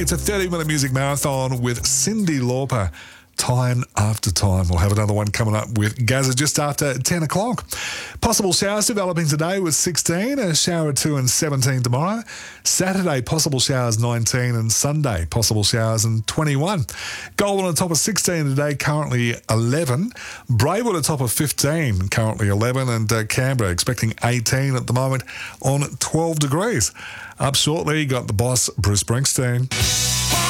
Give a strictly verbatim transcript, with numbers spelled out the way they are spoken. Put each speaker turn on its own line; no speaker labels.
It's a thirty-minute music marathon with Cyndi Lauper. Time after time. We'll have another one coming up with Gazza just after ten o'clock. Possible showers developing today with sixteen, a shower or two and seventeen tomorrow. Saturday, possible showers nineteen, and Sunday, possible showers and twenty-one. Goulburn on top of sixteen today, currently eleven. Braidwood on top of fifteen, currently eleven, and uh, Canberra expecting eighteen at the moment on twelve degrees. Up shortly, got the boss, Bruce Springsteen.